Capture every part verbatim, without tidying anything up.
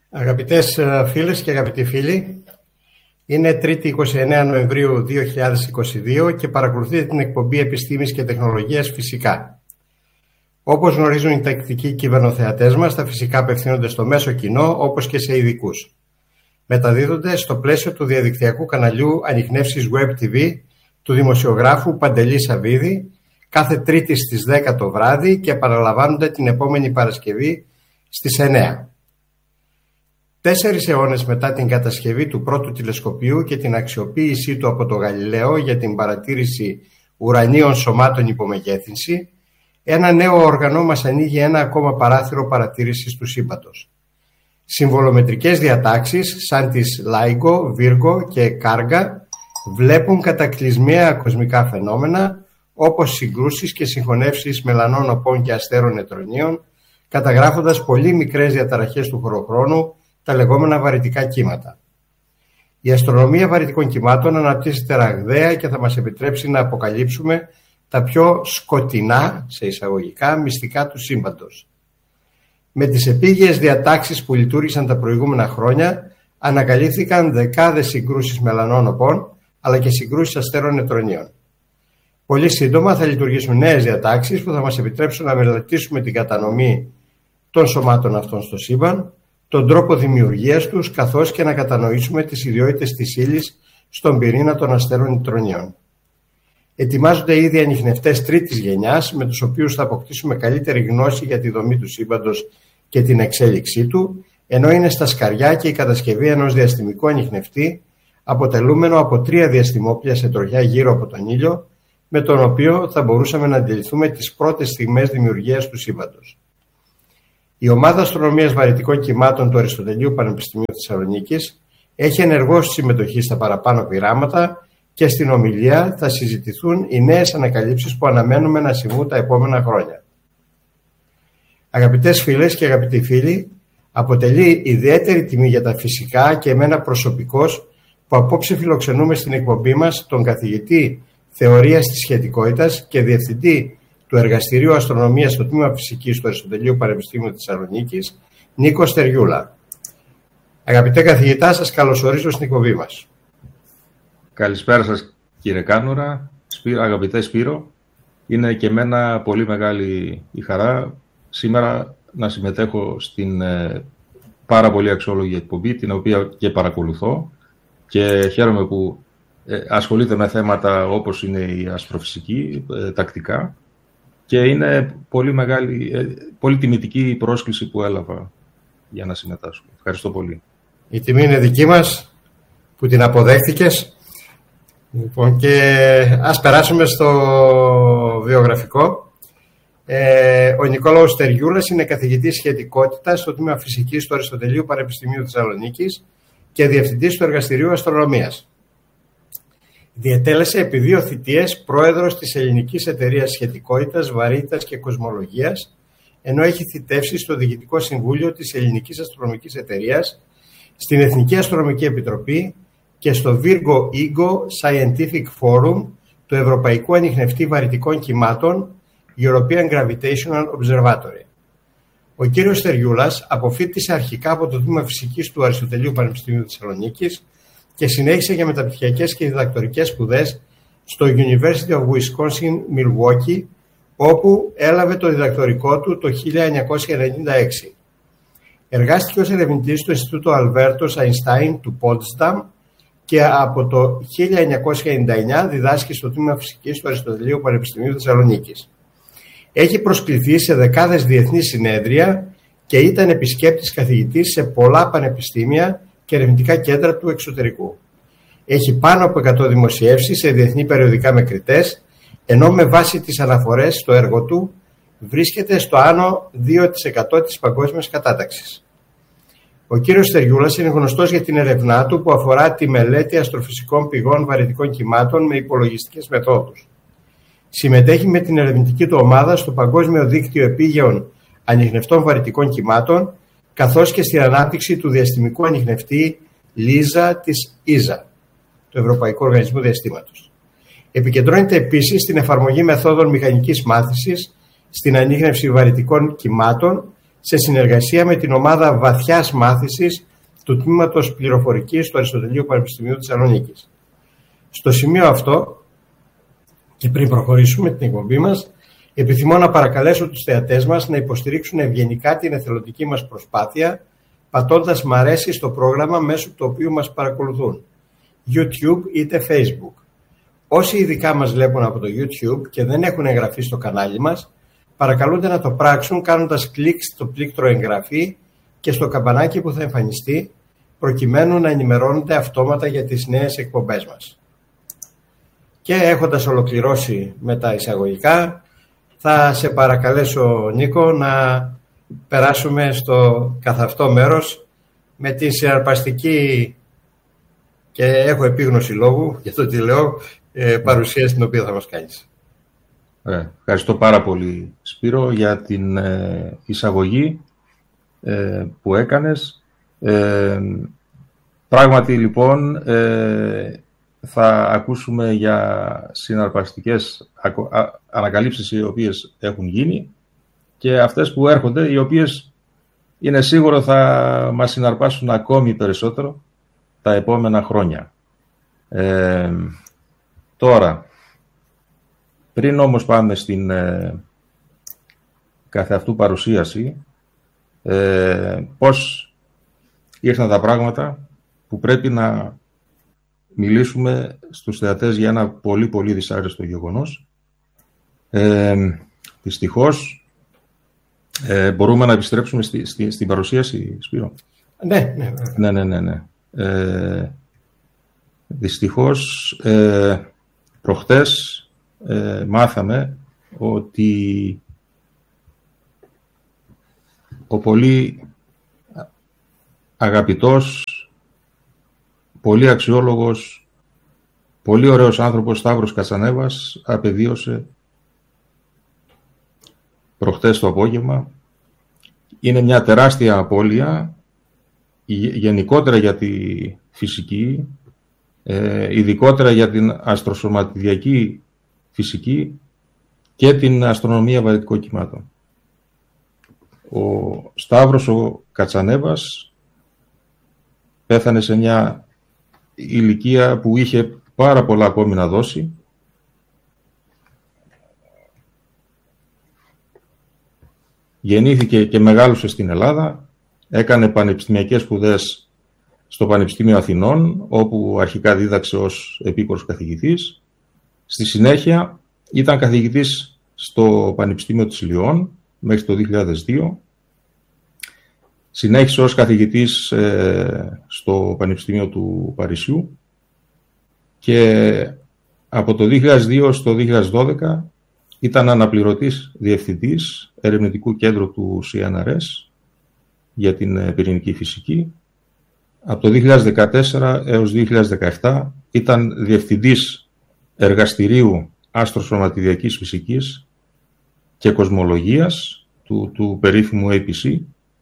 Αγαπητές φίλες και αγαπητοί φίλοι, είναι Τρίτη εικοστή ενάτη Νοεμβρίου δύο χιλιάδες είκοσι δύο και παρακολουθείτε την εκπομπή Επιστήμης και Τεχνολογίας Φυσικά. Όπως γνωρίζουν οι τακτικοί κυβερνοθεατές μας, τα φυσικά απευθύνονται στο μέσο κοινό όπως και σε ειδικούς. Μεταδίδονται στο πλαίσιο του διαδικτυακού καναλιού Ανιχνεύσεις Web τι βι του δημοσιογράφου Παντελή Σαββίδη κάθε Τρίτη στις δέκα το βράδυ και επαναλαμβάνονται την επόμενη Παρασκευή στις εννέα. Τέσσερις αιώνες μετά την κατασκευή του πρώτου τηλεσκοπίου και την αξιοποίησή του από το Γαλιλαίο για την παρατήρηση ουρανίων σωμάτων υπομεγέθυνση, ένα νέο όργανο μας ανοίγει ένα ακόμα παράθυρο παρατήρησης του σύμπαντος. Συμβολομετρικές διατάξεις σαν τις Λάιγκο, Βίργο και Κάργα βλέπουν κατακλυσμιαία κοσμικά φαινόμενα όπως συγκρούσεις και συγχωνεύσεις μελανών οπών και αστέρων νετρονίων, καταγράφοντας πολύ μικρές διαταραχές του χωροχρόνου, τα λεγόμενα βαρυτικά κύματα. Η αστρονομία βαρυτικών κυμάτων αναπτύσσεται ραγδαία και θα μας επιτρέψει να αποκαλύψουμε τα πιο σκοτεινά, σε εισαγωγικά, μυστικά του σύμπαντος. Με τις επίγειες διατάξεις που λειτουργήσαν τα προηγούμενα χρόνια, ανακαλύφθηκαν δεκάδες συγκρούσεις μελανών οπών, αλλά και συγκρούσεις αστέρων νετρονίων. Πολύ σύντομα θα λειτουργήσουν νέες διατάξεις που θα μας επιτρέψουν να μελετήσουμε την κατανομή των σωμάτων αυτών στο σύμπαν, τον τρόπο δημιουργίας τους, καθώς και να κατανοήσουμε τις ιδιότητες της ύλης στον πυρήνα των αστέρων νετρονίων. Ετοιμάζονται ήδη ανιχνευτές τρίτης γενιάς, με τους οποίους θα αποκτήσουμε καλύτερη γνώση για τη δομή του σύμπαντος και την εξέλιξή του, ενώ είναι στα σκαριά και η κατασκευή ενός διαστημικού ανιχνευτή, αποτελούμενο από τρία διαστημόπλια σε τροχιά γύρω από τον ήλιο, με τον οποίο θα μπορούσαμε να αντιληφθούμε τις πρώτες στιγμές δημιουργίας του σύμπαντος. Η ομάδα αστρονομίας βαρυτικών κυμάτων του Αριστοτελείου Πανεπιστημίου Θεσσαλονίκης έχει ενεργό συμμετοχή στα παραπάνω πειράματα και στην ομιλία θα συζητηθούν οι νέες ανακαλύψεις που αναμένουμε να συμβούν τα επόμενα χρόνια. Αγαπητές φίλες και αγαπητοί φίλοι, αποτελεί ιδιαίτερη τιμή για τα φυσικά και εμένα προσωπικώς που απόψε φιλοξενούμε στην εκπομπή μας τον καθηγητή Θεωρίας της Σχετικότητας και διευθυντή του Εργαστηρίου Αστρονομίας στο Τμήμα Φυσικής του Αριστοτελείου Πανεπιστημίου Θεσσαλονίκης, Νίκο Στεριούλα. Αγαπητέ καθηγητά, σας καλωσορίζω στην εκπομπή μας. Καλησπέρα σας κύριε Κάνουρα, αγαπητέ Σπύρο. Είναι και εμένα πολύ μεγάλη η χαρά σήμερα να συμμετέχω στην ε, πάρα πολύ αξιόλογη εκπομπή, την οποία και παρακολουθώ και χαίρομαι που ε, ασχολείται με θέματα όπως είναι η αστροφυσική ε, τακτικά. Και είναι πολύ μεγάλη, πολύ τιμητική η πρόσκληση που έλαβα για να συμμετάσχω. Ευχαριστώ πολύ. Η τιμή είναι δική μας που την αποδέχθηκες. Λοιπόν, και ας περάσουμε στο βιογραφικό. Ε, ο Νικόλαος Στεριούλας είναι καθηγητής σχετικότητας στο Τμήμα Φυσικής του Αριστοτελείου Πανεπιστημίου Θεσσαλονίκης και διευθυντής του Εργαστηρίου Αστρονομίας. Διετέλεσε επί δύο θητείες πρόεδρος της Ελληνικής Εταιρείας Σχετικότητας, Βαρύτητας και Κοσμολογίας, ενώ έχει θητεύσει στο Διοικητικό Συμβούλιο της Ελληνικής Αστρονομικής Εταιρείας, στην Εθνική Αστρονομική Επιτροπή και στο Virgo Ego Scientific Forum του Ευρωπαϊκού Ανιχνευτή Βαρυτικών Κυμάτων European Gravitational Observatory. Ο κύριος Στεριούλας αποφοίτησε αρχικά από το Τμήμα Φυσικής του Αριστοτελείου Πανεπιστημίου Θεσσαλονίκης και συνέχισε για μεταπτυχιακές και διδακτορικές σπουδές στο University of Wisconsin Milwaukee, όπου έλαβε το διδακτορικό του το χίλια εννιακόσια ενενήντα έξι. Εργάστηκε ως ερευνητής στο Ινστιτούτο Αλβέρτος Αϊνστάιν του Πότσνταμ και από το χίλια εννιακόσια ενενήντα εννιά διδάσκει στο Τμήμα Φυσικής του Αριστοτελείου Πανεπιστημίου Θεσσαλονίκης. Έχει προσκληθεί σε δεκάδες διεθνείς συνέδρια και ήταν επισκέπτης καθηγητής σε πολλά πανεπιστήμια και ερευνητικά κέντρα του εξωτερικού. Έχει πάνω από εκατό δημοσιεύσεις σε διεθνή περιοδικά με κριτές, ενώ με βάση τις αναφορές στο έργο του βρίσκεται στο άνω δύο τοις εκατό της παγκόσμιας κατάταξης. Ο κύριος Στεριούλας είναι γνωστός για την ερευνά του που αφορά τη μελέτη αστροφυσικών πηγών βαρυτικών κυμάτων με υπολογιστικές μεθόδους. Συμμετέχει με την ερευνητική του ομάδα στο Παγκόσμιο Δίκτυο Επίγειων Ανιχνευτών Βαρυτικών Κυμάτων, καθώς και στην ανάπτυξη του διαστημικού ανιχνευτή Λίζα της ΙΖΑ, του Ευρωπαϊκού Οργανισμού Διαστήματος. Επικεντρώνεται επίσης στην εφαρμογή μεθόδων μηχανικής μάθησης, στην ανίχνευση βαρυτικών κυμάτων σε συνεργασία με την ομάδα βαθιάς μάθησης του Τμήματος Πληροφορικής του Αριστοτελείου Πανεπιστημίου Θεσσαλονίκης. Στο σημείο αυτό, και πριν προχωρήσουμε την εκπομπή μας, επιθυμώ να παρακαλέσω τους θεατές μας να υποστηρίξουν ευγενικά την εθελοντική μας προσπάθεια, πατώντας «Μ' αρέσει» στο πρόγραμμα μέσω του οποίου μας παρακολουθούν, YouTube είτε Facebook. Όσοι ειδικά μας βλέπουν από το YouTube και δεν έχουν εγγραφεί στο κανάλι μας, παρακαλούνται να το πράξουν κάνοντας κλικ στο πλήκτρο εγγραφή και στο καμπανάκι που θα εμφανιστεί, προκειμένου να ενημερώνονται αυτόματα για τις νέες εκπομπές μας. Και έχοντας ολοκληρώσει με τα εισαγωγικά, θα σε παρακαλέσω, Νίκο, να περάσουμε στο καθ' αυτό μέρος με τη συναρπαστική, και έχω επίγνωση λόγου για το τι λέω, παρουσίαση την οποία θα μας κάνεις. Ε, ευχαριστώ πάρα πολύ, Σπύρο, για την ε, εισαγωγή ε, που έκανες. Ε, πράγματι, λοιπόν, ε, θα ακούσουμε για συναρπαστικές ανακαλύψεις οι οποίες έχουν γίνει και αυτές που έρχονται, οι οποίες είναι σίγουρο θα μας συναρπάσουν ακόμη περισσότερο τα επόμενα χρόνια. Ε, τώρα, πριν όμως πάμε στην ε, καθεαυτού παρουσίαση, ε, πώς ήρθαν τα πράγματα που πρέπει να μιλήσουμε στους θεατές για ένα πολύ πολύ δυσάρεστο γεγονός. Ε, δυστυχώς, ε, μπορούμε να επιστρέψουμε στη, στη, στην παρουσίαση, Σπύρο. Ναι, ναι, ναι, ναι, ναι, ναι. Ε, δυστυχώς, ε, προχτές ε, μάθαμε ότι ο πολύ αγαπητός, πολύ αξιόλογος, πολύ ωραίος άνθρωπος Σταύρος Κατσανέβας απεβίωσε προχτές το απόγευμα. Είναι μια τεράστια απώλεια γενικότερα για τη φυσική, ε, ειδικότερα για την αστροσωματιδιακή φυσική και την αστρονομία βαρυτικών κυμάτων. Ο Σταύρος ο Κατσανέβας πέθανε σε μια ηλικία που είχε πάρα πολλά ακόμη να δώσει. Γεννήθηκε και μεγάλωσε στην Ελλάδα, έκανε πανεπιστημιακές σπουδές στο Πανεπιστήμιο Αθηνών, όπου αρχικά δίδαξε ως επίκορος καθηγητής. Στη συνέχεια ήταν καθηγητής στο Πανεπιστήμιο της Λιών μέχρι το δύο χιλιάδες δύο. Συνέχισε ως καθηγητής ε, στο Πανεπιστήμιο του Παρισιού και από το δύο χιλιάδες δύο στο δύο χιλιάδες δώδεκα ήταν αναπληρωτής διευθυντής ερευνητικού κέντρου του σι εν αρ ες για την πυρηνική φυσική. Από το δύο χιλιάδες δεκατέσσερα έως δύο χιλιάδες δεκαεπτά ήταν διευθυντής εργαστηρίου αστροσωματιδιακής φυσικής και κοσμολογίας του, του περίφημου έι πι σι.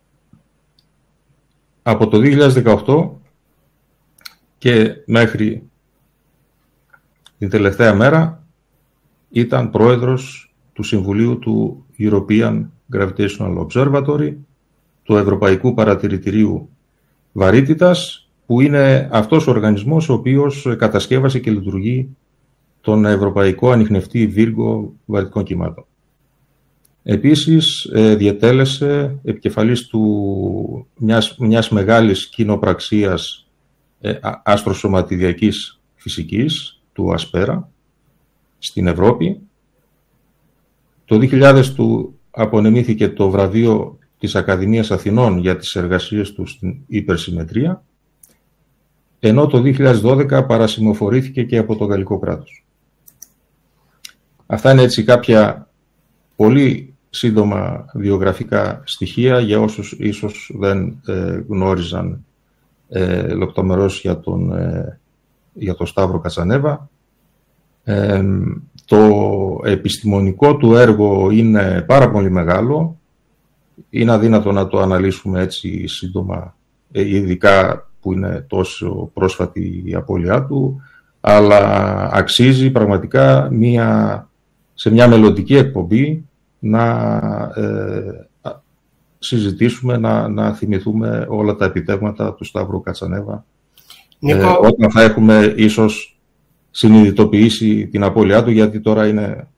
Από το δύο χιλιάδες δεκαοκτώ και μέχρι την τελευταία μέρα ήταν πρόεδρος του Συμβουλίου του European Gravitational Observatory, του Ευρωπαϊκού Παρατηρητηρίου Βαρύτητας, που είναι αυτός ο οργανισμός ο οποίος κατασκεύασε και λειτουργεί τον Ευρωπαϊκό Ανιχνευτή Βίργο Βαρυτικών Κυμάτων. Επίσης, διετέλεσε επικεφαλής του μιας, μιας μεγάλης κοινοπραξίας ε, αστροσωματιδιακής φυσικής, του Ασπέρα, στην Ευρώπη. Το δύο χιλιάδες του απονεμήθηκε το βραβείο της Ακαδημίας Αθηνών για τις εργασίες του στην υπερσυμμετρία, ενώ το δύο χιλιάδες δώδεκα παρασημοφορήθηκε και από το γαλλικό κράτος. Αυτά είναι έτσι κάποια πολύ σύντομα βιογραφικά στοιχεία για όσους ίσως δεν ε, γνώριζαν ε, λεπτομερώς για τον, ε, για τον Σταύρο Κατσανέβα. Ε, το επιστημονικό του έργο είναι πάρα πολύ μεγάλο. Είναι αδύνατο να το αναλύσουμε έτσι σύντομα, ε, ειδικά που είναι τόσο πρόσφατη η απώλειά του, αλλά αξίζει πραγματικά μια, σε μια μελλοντική εκπομπή να ε, συζητήσουμε, να, να θυμηθούμε όλα τα επιτεύγματα του Σταύρου Κατσανέβα. Νίκο... Ε, όταν θα έχουμε ίσως συνειδητοποιήσει την απώλειά του, γιατί τώρα είναι...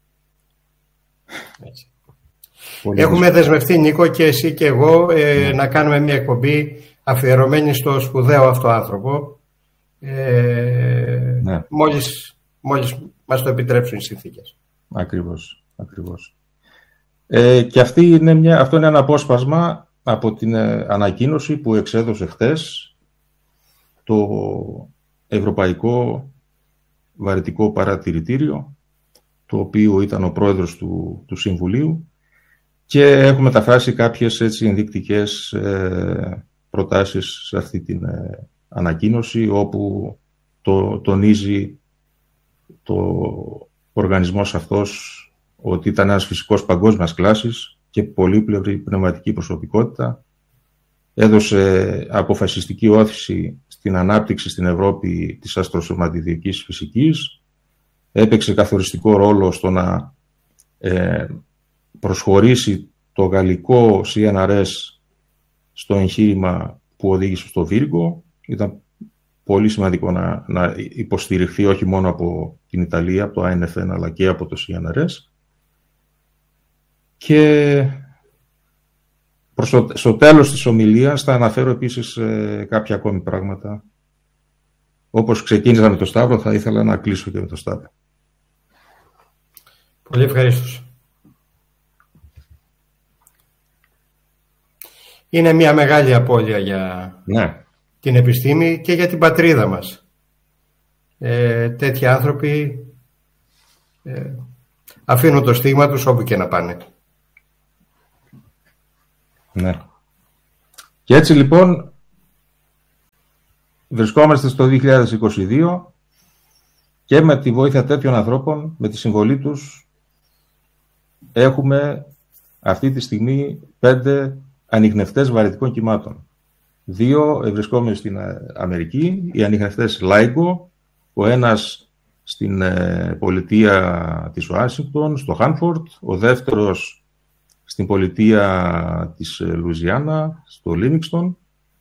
Έχουμε δεσμευτεί, Νίκο, και εσύ και εγώ, ε, να κάνουμε μια εκπομπή αφιερωμένη στο σπουδαίο αυτό άνθρωπο. Ε, ναι. μόλις, μόλις μας το επιτρέψουν οι συνθήκες. Ακριβώς, ακριβώς. Ε, και αυτή είναι μια, αυτό είναι ένα απόσπασμα από την ε, ανακοίνωση που εξέδωσε χτες το Ευρωπαϊκό Βαρυτικό Παρατηρητήριο, το οποίο ήταν ο πρόεδρος του, του Συμβουλίου, και έχω μεταφράσει κάποιες έτσι ενδεικτικές ε, προτάσεις σε αυτή την ε, ανακοίνωση, όπου το, τονίζει το οργανισμός αυτός ότι ήταν ένας φυσικός παγκόσμιας κλάσης και πολύπλευρη πνευματική προσωπικότητα. Έδωσε αποφασιστική όθηση στην ανάπτυξη στην Ευρώπη της αστροσωματιδιακής φυσικής. Έπαιξε καθοριστικό ρόλο στο να ε, προσχωρήσει το γαλλικό σι εν αρ ες στο εγχείρημα που οδήγησε στο Βίργο. Ήταν πολύ σημαντικό να, να υποστηριχθεί όχι μόνο από την Ιταλία, από το άι εν εφ εν, αλλά και από το σι εν αρ ες. Και προς το, στο τέλος της ομιλίας θα αναφέρω επίσης ε, κάποια ακόμη πράγματα. Όπως ξεκίνησα με το Σταύρο, θα ήθελα να κλείσω και με το Σταύρο. Πολύ ευχαριστώ. Είναι μια μεγάλη απώλεια για ναι. την επιστήμη και για την πατρίδα μας. Ε, τέτοιοι άνθρωποι ε, αφήνουν το στίγμα τους όπου και να πάνε. Ναι. Και έτσι λοιπόν βρισκόμαστε στο δύο χιλιάδες είκοσι δύο και με τη βοήθεια τέτοιων ανθρώπων, με τη συμβολή τους, έχουμε αυτή τη στιγμή πέντε ανιχνευτές βαρυτικών κυμάτων. Δύο ευρισκόμενοι στην Αμερική, οι ανιχνευτές LIGO, ο ένας στην πολιτεία της Ουάσιγκτον, στο Χάνφορντ, ο δεύτερος στην πολιτεία της Λουιζιάννα, στο Λίμιξτον.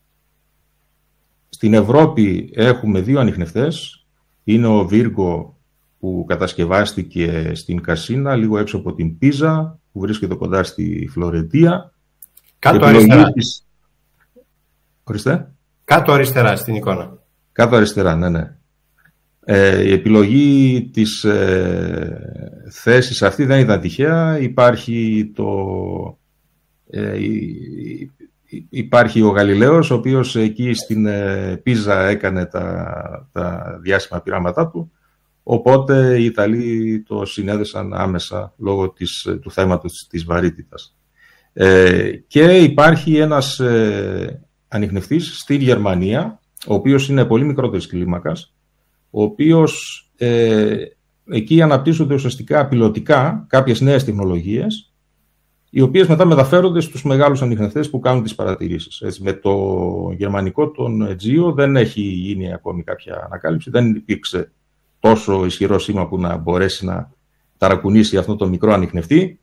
Στην Ευρώπη έχουμε δύο ανιχνευτές. Είναι ο Βίργο, που κατασκευάστηκε στην Κασίνα, λίγο έξω από την Πίζα, που βρίσκεται κοντά στη Φλωρεντία. Κάτω αριστερά. Της... Ορίστε. Κάτω αριστερά στην εικόνα. Κάτω αριστερά, ναι, ναι. Ε, η επιλογή της ε, θέσης αυτή δεν ήταν τυχαία. Υπάρχει, το, ε, υπάρχει ο Γαλιλαίος, ο οποίος εκεί στην ε, Πίζα έκανε τα, τα διάσημα πειράματά του. Οπότε οι Ιταλοί το συνέδεσαν άμεσα λόγω της, του θέματος της βαρύτητας. Ε, και υπάρχει ένας ε, ανιχνευτής στη Γερμανία, ο οποίος είναι πολύ μικρότερης κλίμακας, ο οποίος ε, εκεί αναπτύσσονται ουσιαστικά πιλωτικά κάποιες νέες τεχνολογίες, οι οποίες μετά μεταφέρονται στους μεγάλους ανιχνευτές που κάνουν τις παρατηρήσεις. Έτσι, με το γερμανικό τον Τζίο δεν έχει γίνει ακόμη κάποια ανακάλυψη, δεν υπήρξε τόσο ισχυρό σήμα που να μπορέσει να ταρακουνήσει αυτό το μικρό ανιχνευτή.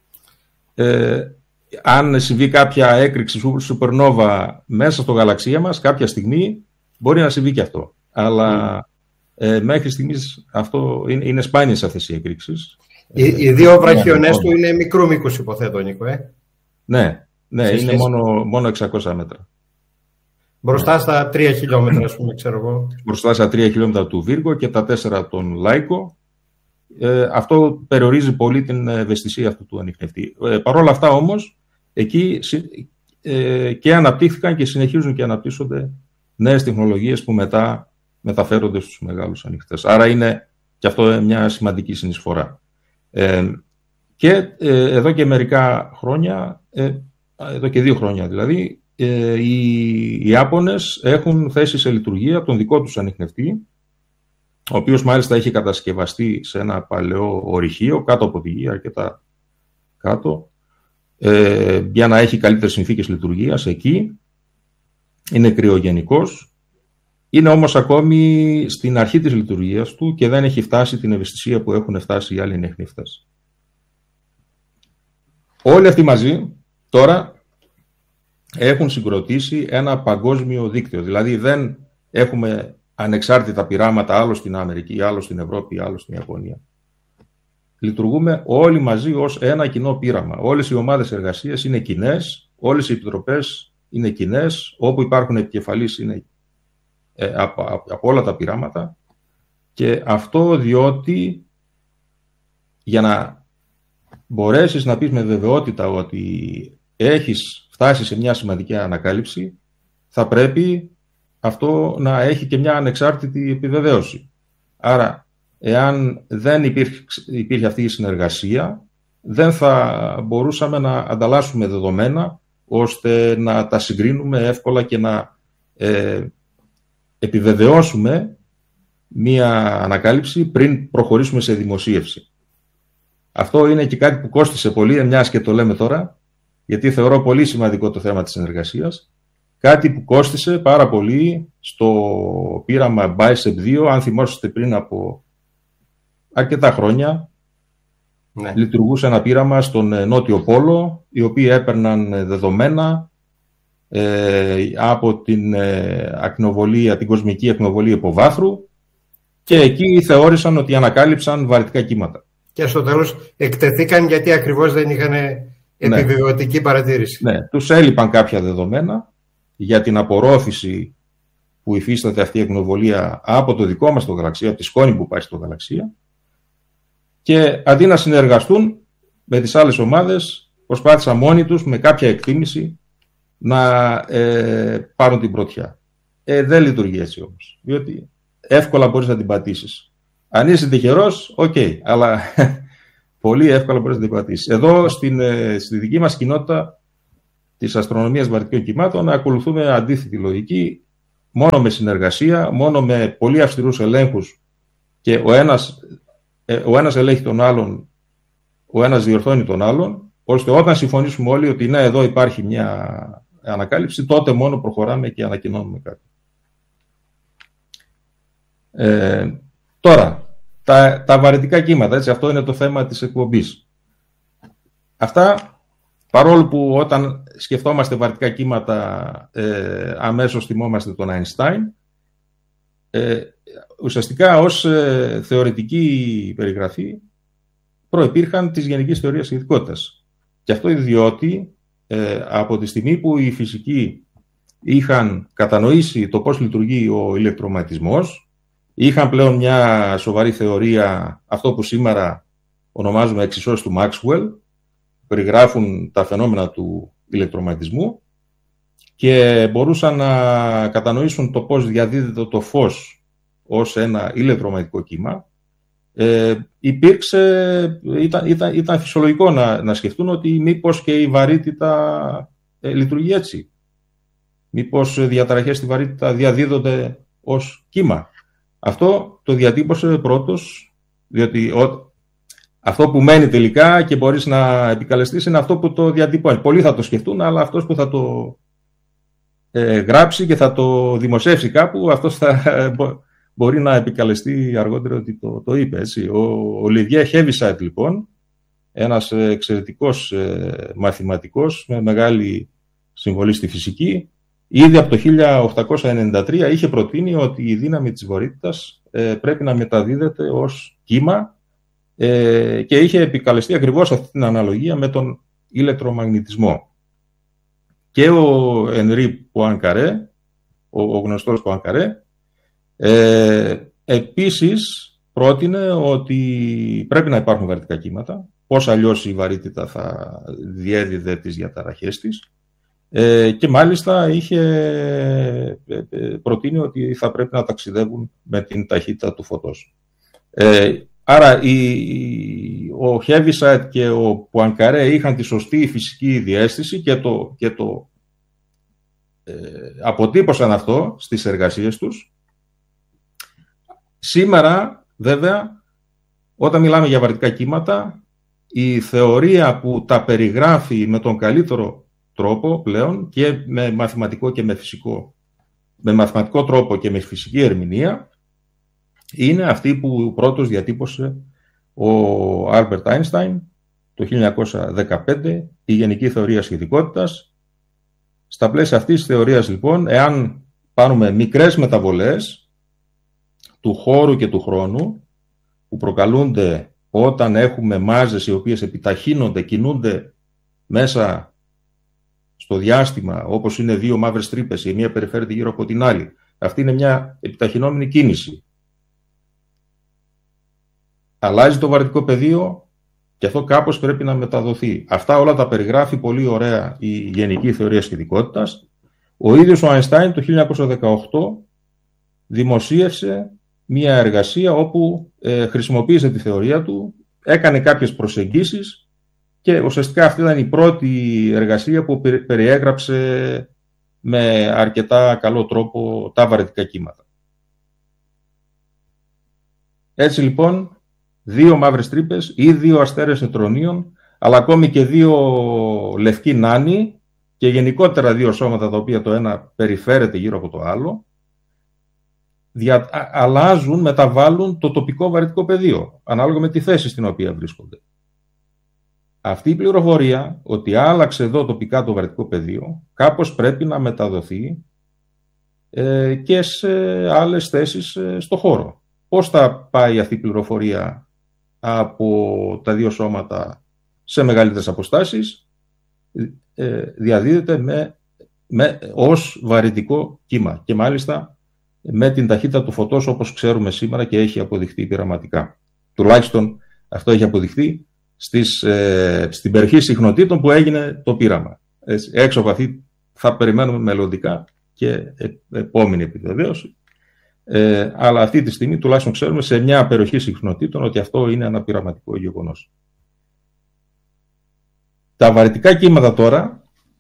Ε, αν συμβεί κάποια έκρηξη σουπερνόβα μέσα στο γαλαξία μας, κάποια στιγμή μπορεί να συμβεί και αυτό. Αλλά mm. ε, μέχρι στιγμής αυτό είναι, είναι σπάνιες αυτές οι εκρήξεις. Οι, ε, οι δύο βραχιονές του είναι μικρού μήκους, υποθέτω, Νίκο, ε? Ναι, ναι, είναι μόνο, μόνο εξακόσια μέτρα. Μπροστά στα τρία χιλιόμετρα, ας πούμε, ξέρω εγώ. Μπροστά στα τρία χιλιόμετρα του Βίργο και τα τέσσερα των Λάικο. Ε, αυτό περιορίζει πολύ την ευαισθησία αυτού του ανιχνευτή. Ε, Παρ' όλα αυτά όμως, εκεί ε, και αναπτύχθηκαν και συνεχίζουν και αναπτύσσονται νέες τεχνολογίες που μετά μεταφέρονται στους μεγάλους ανιχνευτές. Άρα είναι και αυτό μια σημαντική συνεισφορά. Ε, και ε, εδώ και μερικά χρόνια, ε, εδώ και δύο χρόνια δηλαδή, ε, οι Ιάπωνες έχουν θέσει σε λειτουργία τον δικό τους ανιχνευτή, ο οποίος μάλιστα έχει κατασκευαστεί σε ένα παλαιό ορυχείο κάτω από τη γη, αρκετά κάτω, ε, για να έχει καλύτερες συνθήκες λειτουργίας εκεί. Είναι κρυογενικός, είναι όμως ακόμη στην αρχή της λειτουργίας του και δεν έχει φτάσει την ευαισθησία που έχουν φτάσει οι άλλοι ανιχνευτές. Όλοι αυτοί μαζί τώρα έχουν συγκροτήσει ένα παγκόσμιο δίκτυο. Δηλαδή δεν έχουμε ανεξάρτητα πειράματα άλλο στην Αμερική, άλλο στην Ευρώπη, άλλο στην Ιαπωνία. Λειτουργούμε όλοι μαζί ως ένα κοινό πείραμα. Όλες οι ομάδες εργασίας είναι κοινές, όλες οι επιτροπές είναι κοινές, όπου υπάρχουν επικεφαλείς είναι ε, από, από, από όλα τα πειράματα. Και αυτό διότι για να μπορέσεις να πεις με βεβαιότητα ότι έχεις φτάσει σε μια σημαντική ανακάλυψη, θα πρέπει αυτό να έχει και μια ανεξάρτητη επιβεβαίωση. Άρα, εάν δεν υπήρχε, υπήρχε αυτή η συνεργασία, δεν θα μπορούσαμε να ανταλλάσσουμε δεδομένα ώστε να τα συγκρίνουμε εύκολα και να ε, επιβεβαιώσουμε μία ανακάλυψη πριν προχωρήσουμε σε δημοσίευση. Αυτό είναι και κάτι που κόστισε πολύ, μιας και το λέμε τώρα, γιατί θεωρώ πολύ σημαντικό το θέμα της συνεργασίας. Κάτι που κόστισε πάρα πολύ στο πείραμα Bicep δύο, αν θυμόσαστε πριν από αρκετά χρόνια, ναι. Λειτουργούσε ένα πείραμα στον Νότιο Πόλο, οι οποίοι έπαιρναν δεδομένα ε, από την ε, ακνοβολία, την κοσμική ακνοβολία υποβάθρου και εκεί θεώρησαν ότι ανακάλυψαν βαρυτικά κύματα. Και στο τέλος εκτεθήκαν γιατί ακριβώς δεν είχαν επιβεβαιωτική ναι. παρατήρηση. Ναι, τους έλειπαν κάποια δεδομένα για την απορρόφηση που υφίσταται αυτή η ακτινοβολία από το δικό μας το γαλαξία, από τη σκόνη που πάει στο γαλαξία, και αντί να συνεργαστούν με τις άλλες ομάδες, προσπάθησαν μόνοι τους με κάποια εκτίμηση να ε, πάρουν την πρωτιά. Ε, δεν λειτουργεί έτσι όμως, διότι εύκολα μπορείς να την πατήσεις. Αν είσαι τυχερός, οκ, okay, αλλά πολύ εύκολα μπορείς να την πατήσεις. Εδώ στην, στη δική μας κοινότητα της αστρονομίας βαρυτικών κυμάτων ακολουθούμε αντίθετη λογική, μόνο με συνεργασία, μόνο με πολύ αυστηρούς ελέγχους και ο ένας, ο ένας ελέγχει τον άλλον, ο ένας διορθώνει τον άλλον, ώστε όταν συμφωνήσουμε όλοι ότι ναι, εδώ υπάρχει μια ανακάλυψη, τότε μόνο προχωράμε και ανακοινώνουμε κάτι. Ε, τώρα, τα, τα βαρυτικά κύματα, έτσι, αυτό είναι το θέμα της εκπομπής. Αυτά, παρόλο που όταν σκεφτόμαστε βαρυτικά κύματα ε, αμέσως θυμόμαστε τον Einstein, ε, ουσιαστικά ως ε, θεωρητική περιγραφή προϋπήρχαν της γενικής θεωρίας σχετικότητας. Και αυτό διότι ε, από τη στιγμή που οι φυσικοί είχαν κατανοήσει το πώς λειτουργεί ο ηλεκτρομαγνητισμός, είχαν πλέον μια σοβαρή θεωρία, αυτό που σήμερα ονομάζουμε εξισώσεις του Maxwell, περιγράφουν τα φαινόμενα του ηλεκτρομαγνητισμού και μπορούσαν να κατανοήσουν το πώς διαδίδεται το φως ως ένα ηλεκτρομαγνητικό κύμα. Ε, υπήρξε, ήταν, ήταν, ήταν φυσιολογικό να, να σκεφτούν ότι μήπως και η βαρύτητα ε, λειτουργεί έτσι. Μήπως διαταραχές στη βαρύτητα διαδίδονται ως κύμα. Αυτό το διατύπωσε πρώτος, διότι ο, αυτό που μένει τελικά και μπορείς να επικαλεστείς είναι αυτό που το διατυπώνει. Πολλοί θα το σκεφτούν, αλλά αυτός που θα το ε, γράψει και θα το δημοσιεύσει κάπου, αυτός θα μπορεί να επικαλεστεί αργότερα ότι το, το είπε. Έτσι. Ο Olivier Heaviside, λοιπόν, ένας εξαιρετικός ε, μαθηματικός με μεγάλη συμβολή στη φυσική, ήδη από το χίλια οκτακόσια ενενήντα τρία είχε προτείνει ότι η δύναμη της βαρύτητας ε, πρέπει να μεταδίδεται ως κύμα ε, και είχε επικαλεστεί ακριβώς αυτή την αναλογία με τον ηλεκτρομαγνητισμό. Και ο Henri Poincaré, ο, ο γνωστός Poincaré, ε, επίσης πρότεινε ότι πρέπει να υπάρχουν βαρυτικά κύματα, πώς αλλιώς η βαρύτητα θα διέδιδε τις διαταραχές της. Ε, και μάλιστα είχε προτείνει ότι θα πρέπει να ταξιδεύουν με την ταχύτητα του φωτός. Ε, άρα η, ο Heaviside και ο Poincaré είχαν τη σωστή φυσική διαίσθηση και το, και το ε, αποτύπωσαν αυτό στις εργασίες τους. Σήμερα, βέβαια, όταν μιλάμε για βαρυτικά κύματα, η θεωρία που τα περιγράφει με τον καλύτερο τρόπο πλέον και με μαθηματικό και με φυσικό, με μαθηματικό τρόπο και με φυσική ερμηνεία, είναι αυτή που πρώτος διατύπωσε ο Albert Einstein το χίλια εννιακόσια δεκαπέντε, η γενική θεωρία σχετικότητας, Στα πλαίσια αυτής της θεωρίας λοιπόν, εάν πάρουμε μικρές μεταβολές του χώρου και του χρόνου που προκαλούνται όταν έχουμε μάζες οι οποίες επιταχύνονται, κινούνται μέσα στο διάστημα, όπως είναι δύο μαύρες τρύπες, η μία περιφέρεται γύρω από την άλλη. Αυτή είναι μια επιταχυνόμενη κίνηση. Αλλάζει το βαρυτικό πεδίο και αυτό κάπως πρέπει να μεταδοθεί. Αυτά όλα τα περιγράφει πολύ ωραία η γενική θεωρία σχετικότητας. Ο ίδιος ο Αϊνστάιν το χίλια εννιακόσια δεκαοκτώ δημοσίευσε μια εργασία όπου ε, χρησιμοποίησε τη θεωρία του, έκανε κάποιες προσεγγίσεις και ουσιαστικά αυτή ήταν η πρώτη εργασία που περιέγραψε με αρκετά καλό τρόπο τα βαρυτικά κύματα. Έτσι λοιπόν, δύο μαύρες τρύπες ή δύο αστέρες νετρονίων, αλλά ακόμη και δύο λευκοί νάνοι και γενικότερα δύο σώματα τα οποία το ένα περιφέρεται γύρω από το άλλο, δια, αλλάζουν, μεταβάλλουν το τοπικό βαρυτικό πεδίο, ανάλογα με τη θέση στην οποία βρίσκονται. Αυτή η πληροφορία, ότι άλλαξε εδώ τοπικά το βαρυτικό πεδίο, κάπως πρέπει να μεταδοθεί ε, και σε άλλες θέσεις ε, στο χώρο. Πώς θα πάει αυτή η πληροφορία από τα δύο σώματα σε μεγαλύτερες αποστάσεις? Ε, διαδίδεται με, με, ως βαρυτικό κύμα και μάλιστα με την ταχύτητα του φωτός, όπως ξέρουμε σήμερα και έχει αποδειχθεί πειραματικά. Τουλάχιστον αυτό έχει αποδειχθεί στις, ε, στην περιοχή συχνοτήτων που έγινε το πείραμα. Έτσι, έξω από αυτή θα περιμένουμε μελλοντικά και ε, επόμενη επιβεβαίωση. Ε, αλλά αυτή τη στιγμή τουλάχιστον ξέρουμε σε μια περιοχή συχνοτήτων ότι αυτό είναι ένα πειραματικό γεγονός. Τα βαρυτικά κύματα τώρα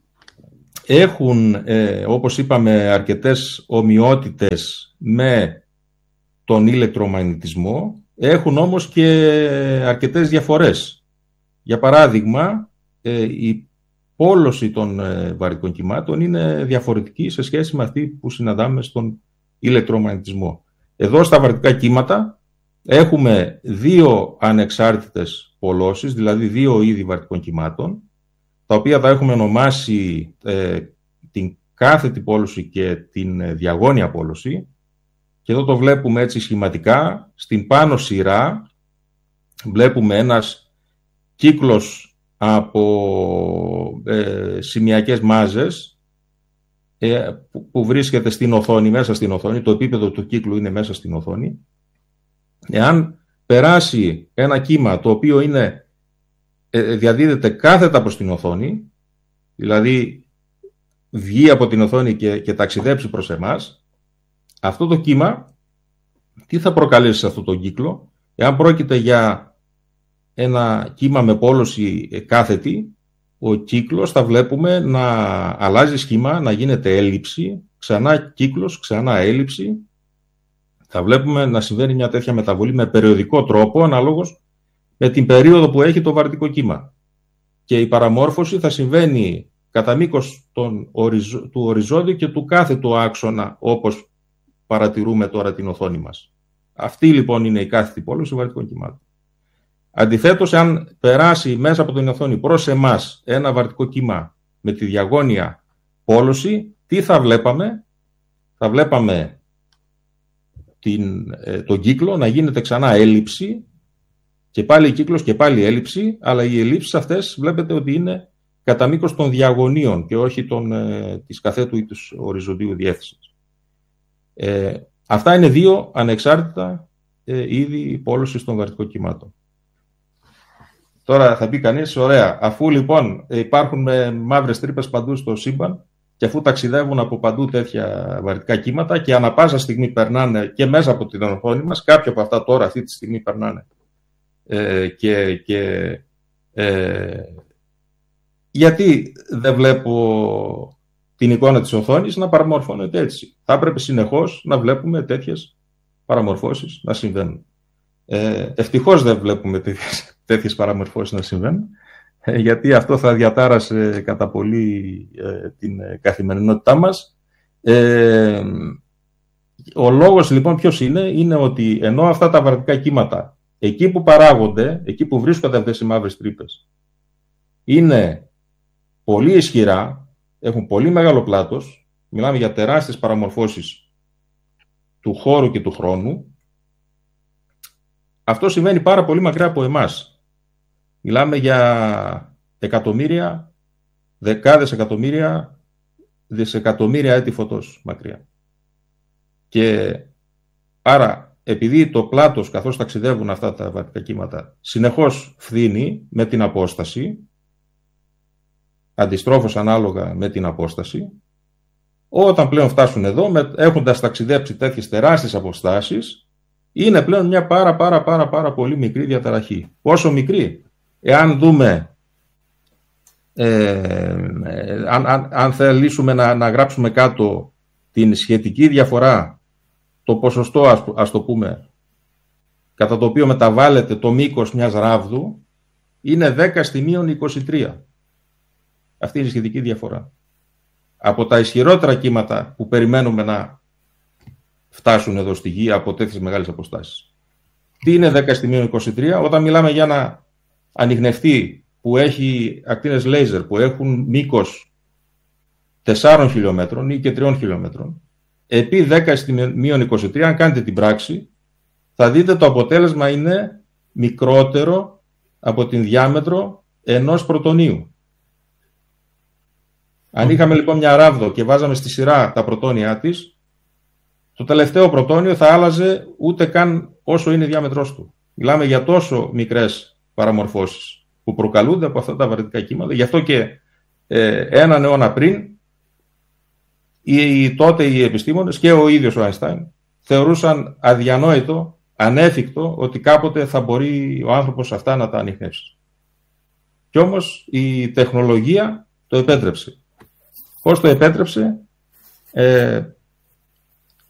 έχουν, ε, όπως είπαμε, αρκετές ομοιότητες με τον ηλεκτρομαγνητισμό, έχουν όμως και αρκετές διαφορές. Για παράδειγμα, ε, η πόλωση των ε, βαρυτικών κυμάτων είναι διαφορετική σε σχέση με αυτή που συναντάμε στον ηλεκτρομαγνητισμό. Εδώ στα βαρυτικά κύματα έχουμε δύο ανεξάρτητες πολλώσεις, δηλαδή δύο είδη βαρυτικών κυμάτων, τα οποία θα έχουμε ονομάσει ε, την κάθετη πόλωση και την διαγώνια πόλωση. Και εδώ το βλέπουμε έτσι σχηματικά. Στην πάνω σειρά βλέπουμε ένας κύκλος από ε, σημειακές μάζες ε, που, που βρίσκεται στην οθόνη, μέσα στην οθόνη. Το επίπεδο του κύκλου είναι μέσα στην οθόνη. Εάν περάσει ένα κύμα το οποίο είναι διαδίδεται κάθετα προς την οθόνη, δηλαδή βγει από την οθόνη και, και ταξιδέψει προς εμάς, αυτό το κύμα τι θα προκαλέσει σε αυτό το κύκλο? Εάν πρόκειται για ένα κύμα με πόλωση κάθετη, ο κύκλος θα βλέπουμε να αλλάζει σχήμα, να γίνεται έλλειψη, ξανά κύκλος, ξανά έλλειψη. Θα βλέπουμε να συμβαίνει μια τέτοια μεταβολή με περιοδικό τρόπο, αναλόγως με την περίοδο που έχει το βαρυτικό κύμα. Και η παραμόρφωση θα συμβαίνει κατά μήκος των, του οριζόντιου και του κάθετου άξονα, όπως παρατηρούμε τώρα την οθόνη μας. Αυτή λοιπόν είναι η κάθετη πόλωση βαρυτικών κυμάτων. Αντιθέτως, αν περάσει μέσα από την οθόνη προς εμάς ένα βαρυτικό κύμα με τη διαγώνια πόλωση, τι θα βλέπαμε? Θα βλέπαμε την, τον κύκλο να γίνεται ξανά έλλειψη, και πάλι κύκλος και πάλι έλλειψη, αλλά οι ελλείψεις αυτές βλέπετε ότι είναι κατά μήκος των διαγωνίων και όχι των, ε, της καθέτου ή της οριζοντίου διεύθυνσης. Ε, αυτά είναι δύο ανεξάρτητα ε, είδη πόλωσης των βαρυτικών κυμάτων. Τώρα θα πει κανείς, ωραία, αφού λοιπόν υπάρχουν μαύρες τρύπες παντού στο σύμπαν και αφού ταξιδεύουν από παντού τέτοια βαρυτικά κύματα και ανά πάσα στιγμή περνάνε και μέσα από την οθόνη μας, κάποια από αυτά τώρα αυτή τη στιγμή περνάνε, Ε, και, και ε, γιατί δεν βλέπω την εικόνα της οθόνης να παραμορφώνεται έτσι? Θα έπρεπε συνεχώς να βλέπουμε τέτοιες παραμορφώσεις να συμβαίνουν. Ε, ευτυχώς δεν βλέπουμε τέτοιες, τέτοιες παραμορφώσεις να συμβαίνουν, ε, γιατί αυτό θα διατάρασε κατά πολύ ε, την καθημερινότητά μας. Ε, ο λόγος λοιπόν ποιος είναι? Είναι ότι ενώ αυτά τα βαρυτικά κύματα εκεί που παράγονται, εκεί που βρίσκονται αυτές οι μαύρες τρύπες, είναι πολύ ισχυρά, έχουν πολύ μεγάλο πλάτος, μιλάμε για τεράστιες παραμορφώσεις του χώρου και του χρόνου. Αυτό σημαίνει πάρα πολύ μακριά από εμάς. Μιλάμε για εκατομμύρια, δεκάδες εκατομμύρια, δισεκατομμύρια έτη φωτός μακριά. Και άρα, επειδή το πλάτος, καθώς ταξιδεύουν αυτά τα βαρικά κύματα, συνεχώς φθήνει με την απόσταση, αντιστρόφως ανάλογα με την απόσταση, όταν πλέον φτάσουν εδώ, έχοντας ταξιδέψει τέτοιες τεράστιες αποστάσεις, είναι πλέον μια πάρα πάρα πάρα πάρα πολύ μικρή διαταραχή. Πόσο μικρή? Εάν δούμε, ε, ε, αν, αν, αν θελήσουμε να, να γράψουμε κάτω την σχετική διαφορά, το ποσοστό, ας, ας το πούμε, κατά το οποίο μεταβάλλεται το μήκος μιας ράβδου, είναι δέκα στη μείον είκοσι τρία. Αυτή είναι η σχετική διαφορά. Από τα ισχυρότερα κύματα που περιμένουμε να φτάσουν εδώ στη Γη από τέτοιες μεγάλες αποστάσεις. Τι είναι δέκα στη μείον είκοσι τρία? Όταν μιλάμε για ένα ανιχνευτή που έχει ακτίνες λέιζερ που έχουν μήκος τεσσάρων χιλιόμετρων ή και τριών χιλιόμετρων, επί δέκα στη μείον είκοσι τρία, αν κάνετε την πράξη, θα δείτε το αποτέλεσμα είναι μικρότερο από την διάμετρο ενός πρωτονίου. Αν είχαμε λοιπόν μια ράβδο και βάζαμε στη σειρά τα πρωτόνια της, το τελευταίο πρωτόνιο θα άλλαζε ούτε καν όσο είναι η διάμετρός του. Μιλάμε για τόσο μικρές παραμορφώσεις που προκαλούνται από αυτά τα βαρυτικά κύματα. Γι' αυτό και ε, έναν αιώνα πριν, οι, τότε οι επιστήμονες και ο ίδιος ο Αϊνστάιν θεωρούσαν αδιανόητο, ανέφικτο, ότι κάποτε θα μπορεί ο άνθρωπος αυτά να τα ανιχνεύσει. Κι όμως η τεχνολογία το επέτρεψε. Πώς το επέτρεψε? Ε,